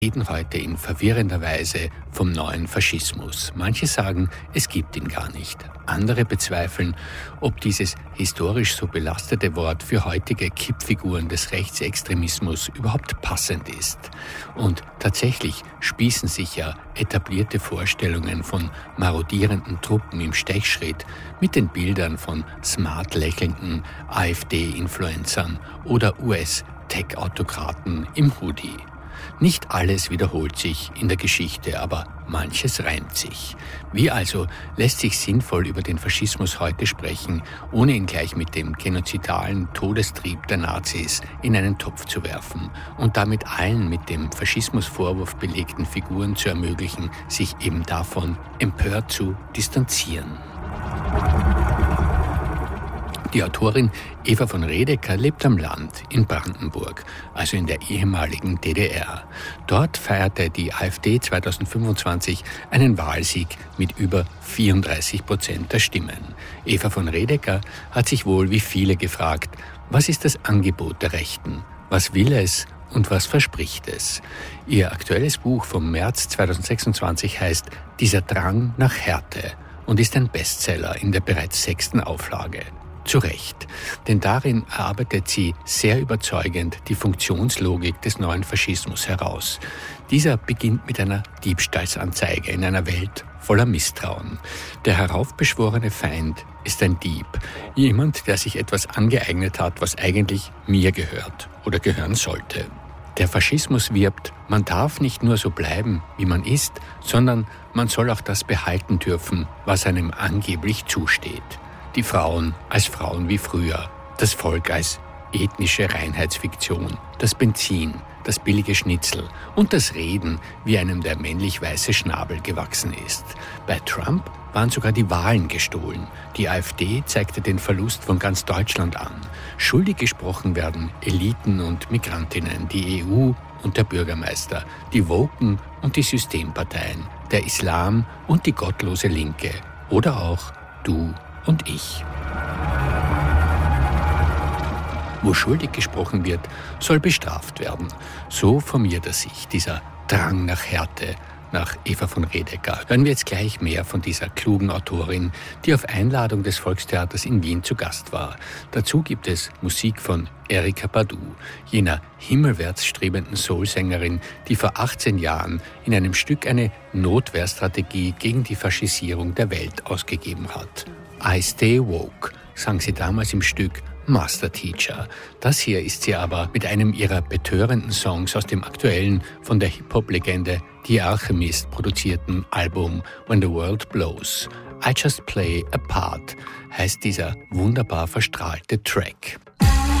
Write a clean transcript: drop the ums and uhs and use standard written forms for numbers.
reden heute in verwirrender Weise vom neuen Faschismus. Manche sagen, es gibt ihn gar nicht. Andere bezweifeln, ob dieses historisch so belastete Wort für heutige Kippfiguren des Rechtsextremismus überhaupt passend ist. Und tatsächlich spießen sich ja etablierte Vorstellungen von marodierenden Truppen im Stechschritt mit den Bildern von smart lächelnden AfD-Influencern oder US-Tech-Autokraten im Hoodie. Nicht alles wiederholt sich in der Geschichte, aber manches reimt sich. Wie also lässt sich sinnvoll über den Faschismus heute sprechen, ohne ihn gleich mit dem genozidalen Todestrieb der Nazis in einen Topf zu werfen und damit allen mit dem Faschismusvorwurf belegten Figuren zu ermöglichen, sich eben davon empört zu distanzieren? Die Autorin Eva von Redeker lebt am Land in Brandenburg, also in der ehemaligen DDR. Dort feierte die AfD 2025 einen Wahlsieg mit über 34% der Stimmen. Eva von Redeker hat sich wohl wie viele gefragt, was ist das Angebot der Rechten? Was will es und was verspricht es? Ihr aktuelles Buch vom März 2026 heißt »Dieser Drang nach Härte« und ist ein Bestseller in der bereits 6. Auflage. Zu Recht, denn darin erarbeitet sie sehr überzeugend die Funktionslogik des neuen Faschismus heraus. Dieser beginnt mit einer Diebstahlsanzeige in einer Welt voller Misstrauen. Der heraufbeschworene Feind ist ein Dieb, jemand, der sich etwas angeeignet hat, was eigentlich mir gehört oder gehören sollte. Der Faschismus wirbt, man darf nicht nur so bleiben, wie man ist, sondern man soll auch das behalten dürfen, was einem angeblich zusteht. Die Frauen als Frauen wie früher, das Volk als ethnische Reinheitsfiktion, das Benzin, das billige Schnitzel und das Reden, wie einem der männlich-weiße Schnabel gewachsen ist. Bei Trump waren sogar die Wahlen gestohlen. Die AfD zeigte den Verlust von ganz Deutschland an. Schuldig gesprochen werden Eliten und Migrantinnen, die EU und der Bürgermeister, die Woken und die Systemparteien, der Islam und die gottlose Linke oder auch du und ich. Wo schuldig gesprochen wird, soll bestraft werden. So formiert er sich, dieser Drang nach Härte, nach Eva von Redeker. Hören wir jetzt gleich mehr von dieser klugen Autorin, die auf Einladung des Volkstheaters in Wien zu Gast war. Dazu gibt es Musik von Erykah Badu, jener himmelwärts strebenden Soulsängerin, die vor 18 Jahren in einem Stück eine Notwehrstrategie gegen die Faschisierung der Welt ausgegeben hat. I Stay Woke, sang sie damals im Stück Master Teacher. Das hier ist sie aber mit einem ihrer betörenden Songs aus dem aktuellen, von der Hip-Hop-Legende The Alchemist produzierten Album When the World Blows. I Just Play a Part heißt dieser wunderbar verstrahlte Track.